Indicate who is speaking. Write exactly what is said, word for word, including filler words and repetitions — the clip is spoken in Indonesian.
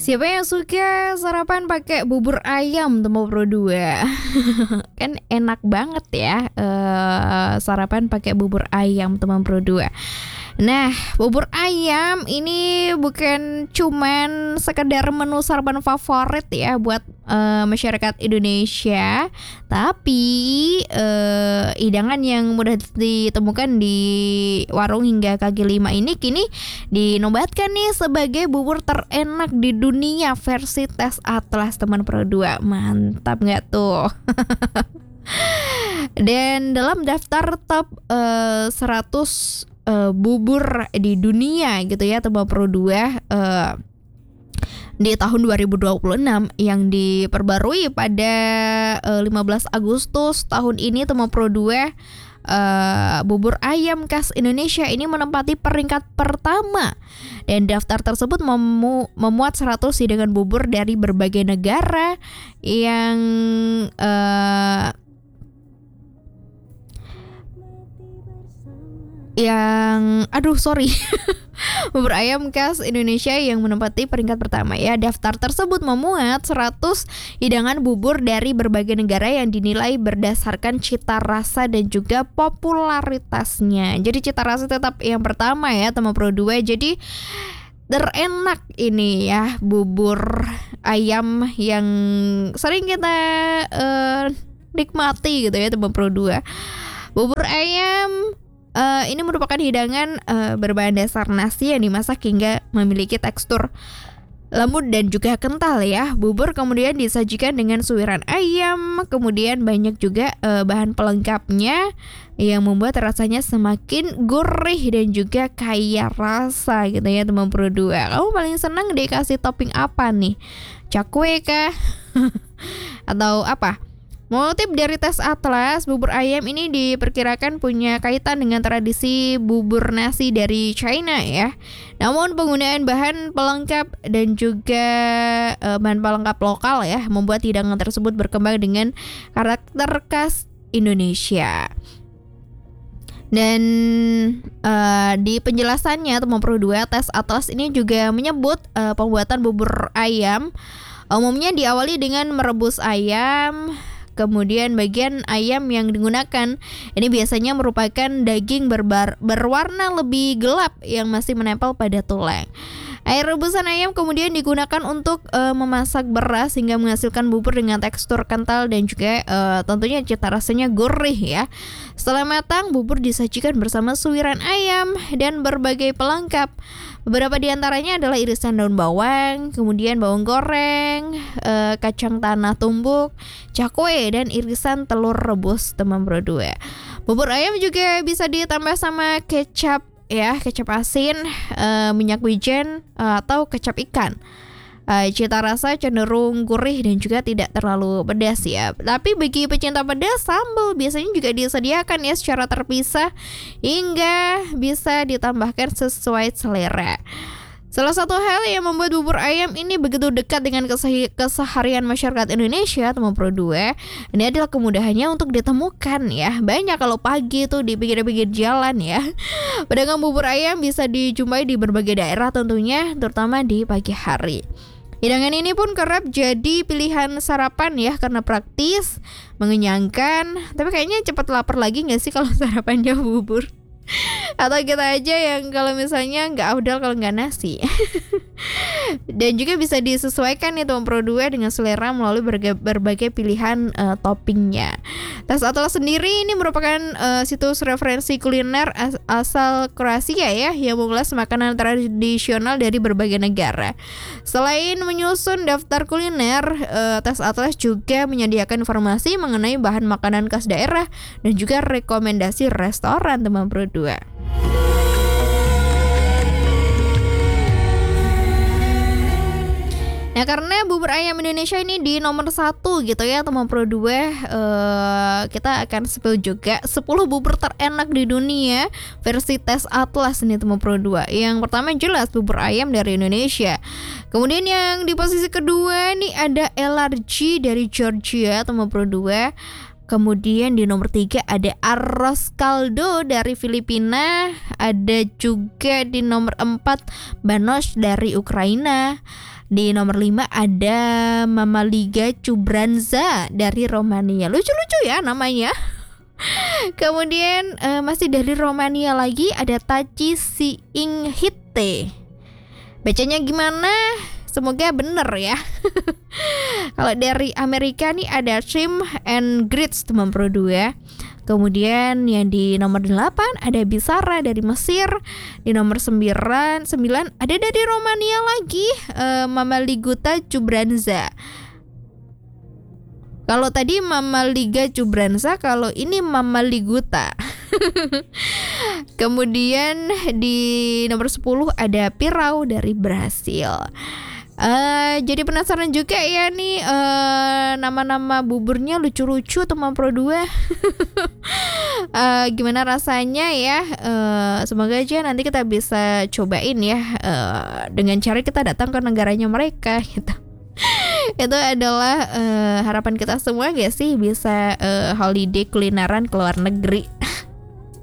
Speaker 1: Siapa yang suka sarapan pakai bubur ayam Temu Pro dua? Kan enak banget ya eh, sarapan pakai bubur ayam Temu Pro dua. Nah, bubur ayam ini bukan cuman sekedar menu sarapan favorit ya buat uh, masyarakat Indonesia, tapi uh, hidangan yang mudah ditemukan di warung hingga kaki lima ini kini dinobatkan nih sebagai bubur terenak di dunia versi tes Atlas Teman Pro dua. Mantap nggak tuh? Dan dalam daftar top uh, seratus Uh, bubur di dunia gitu ya Temu Pro dua uh, di tahun dua ribu dua puluh enam yang diperbarui pada uh, lima belas Agustus tahun ini Temu Pro dua uh, bubur ayam khas Indonesia ini menempati peringkat pertama dan daftar tersebut memu- memuat seratus hidangan bubur dari berbagai negara yang uh, yang aduh sorry bubur ayam khas Indonesia yang menempati peringkat pertama ya. Daftar tersebut memuat seratus hidangan bubur dari berbagai negara yang dinilai berdasarkan cita rasa dan juga popularitasnya. Jadi cita rasa tetap yang pertama ya Temu Pro dua. Jadi terenak ini ya bubur ayam yang sering kita uh, nikmati gitu ya Temu Pro dua. Bubur ayam Uh, ini merupakan hidangan uh, berbahan dasar nasi yang dimasak hingga memiliki tekstur lembut dan juga kental ya. Bubur kemudian disajikan dengan suiran ayam, kemudian banyak juga uh, bahan pelengkapnya yang membuat rasanya semakin gurih dan juga kaya rasa gitu ya Temu Pro dua. Kamu paling senang dikasih topping apa nih? Cakwe kah? Atau apa? Motif dari tes Atlas, bubur ayam ini diperkirakan punya kaitan dengan tradisi bubur nasi dari China ya. Namun penggunaan bahan pelengkap dan juga e, bahan pelengkap lokal ya membuat hidangan tersebut berkembang dengan karakter khas Indonesia. Dan uh, di penjelasannya Temu Pro dua, tes Atlas ini juga menyebut uh, pembuatan bubur ayam umumnya diawali dengan merebus ayam. Kemudian bagian ayam yang digunakan ini biasanya merupakan daging berbar- berwarna lebih gelap yang masih menempel pada tulang. Air rebusan ayam kemudian digunakan untuk uh, memasak beras hingga menghasilkan bubur dengan tekstur kental dan juga uh, tentunya cita rasanya gurih ya. Setelah matang, bubur disajikan bersama suiran ayam dan berbagai pelengkap. Beberapa di antaranya adalah irisan daun bawang, kemudian bawang goreng, uh, kacang tanah tumbuk, cakwe, dan irisan telur rebus Temu Pro dua. Bubur ayam juga bisa ditambah sama kecap ya, kecap asin, uh, minyak wijen, uh, atau kecap ikan. Uh, cita rasa cenderung gurih dan juga tidak terlalu pedas ya. Tapi bagi pecinta pedas, sambal biasanya juga disediakan ya secara terpisah hingga bisa ditambahkan sesuai selera. Salah satu hal yang membuat bubur ayam ini begitu dekat dengan keseh- keseharian masyarakat Indonesia Temu Pro dua, ini adalah kemudahannya untuk ditemukan ya. Banyak kalau pagi tuh di pinggir-pinggir jalan ya. Pedagang bubur ayam bisa dijumpai di berbagai daerah tentunya, terutama di pagi hari. Hidangan ini pun kerap jadi pilihan sarapan ya karena praktis, mengenyangkan. Tapi kayaknya cepat lapar lagi gak sih kalau sarapannya bubur? Atau kita aja yang kalau misalnya nggak afdal kalau nggak nasi. Dan juga bisa disesuaikan nih Temu Pro dua dengan selera melalui berbagai, berbagai pilihan uh, toppingnya. Tes Atlas sendiri ini merupakan uh, situs referensi kuliner as- asal Kroasia ya yang mengulas makanan tradisional dari berbagai negara. Selain menyusun daftar kuliner, uh, Tes Atlas juga menyediakan informasi mengenai bahan makanan khas daerah dan juga rekomendasi restoran Temu Pro dua. Nah karena bubur ayam Indonesia ini di nomor satu gitu ya Temu Pro dua, uh, kita akan spill juga sepuluh bubur terenak di dunia versi tes Atlas nih Temu Pro dua. Yang pertama jelas bubur ayam dari Indonesia. Kemudian yang di posisi kedua nih ada L R G dari Georgia Temu Pro dua. Kemudian di nomor tiga ada arroz caldo dari Filipina. Ada juga di nomor empat banosh dari Ukraina. Di nomor lima ada Mamaliga Cubranza dari Romania. Lucu-lucu ya namanya. Kemudian uh, masih dari Romania lagi ada Tachi Singhite. Bacanya gimana? Semoga bener ya. Kalau dari Amerika nih ada Shrimp and Grits teman Pro dua. Kemudian yang di nomor delapan ada Bisara dari Mesir. Di nomor sembilan, sembilan ada dari Romania lagi, uh, Mamaliguta Cubranza. Kalau tadi Mamaliga Cubranza, kalau ini Mamaliguta. Kemudian di nomor sepuluh ada Pirau dari Brasil. Uh, jadi penasaran juga ya nih uh, nama-nama buburnya lucu-lucu teman Pro dua. uh, Gimana rasanya ya, uh, semoga aja nanti kita bisa cobain ya, uh, dengan cara kita datang ke negaranya mereka gitu. Itu adalah uh, harapan kita semua gak sih bisa uh, holiday kulineran ke luar negeri.